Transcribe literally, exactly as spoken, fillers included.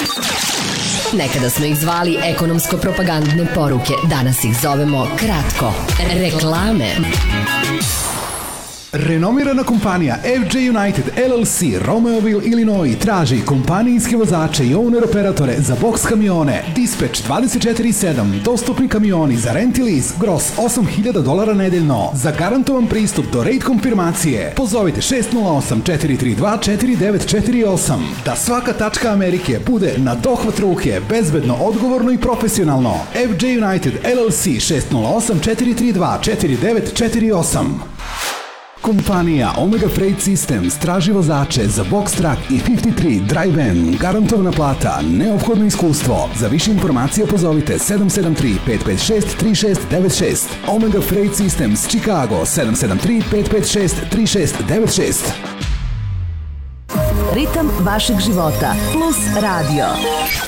Nekada smo ih zvali ekonomsko-propagandne poruke, danas ih zovemo kratko reklame. Renomirana kompanija F J United L L C Romeoville, Illinois traži kompanijske vozače i owner-operatore za boks kamione, dispatch dvadeset četiri sedam, dostupni kamioni za rent i lease, gros osam hiljada dolara nedeljno, za garantovan pristup do rate konfirmacije. Pozovite šest nula osam četiri tri dva četiri devet četiri osam. Da svaka tačka Amerike bude na dohvat ruke, bezbedno, odgovorno i profesionalno. F J United L L C šest nula osam četiri tri dva četiri devet četiri osam. Kompanija Omega Freight Systems traži vozače za box truck i pedeset tri dry van, garantovana plata, neophodno iskustvo. Za više informacija pozovite sedam sedam tri pet pet šest tri šest devet šest. Omega Freight Systems Chicago sedam sedam tri pet pet šest tri šest devet šest. Ritam vašeg života plus radio.